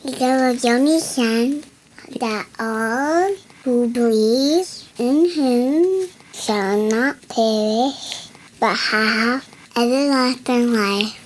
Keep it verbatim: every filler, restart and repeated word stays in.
Because of Johnny Son, that all who believe in him shall not perish, but have everlasting life.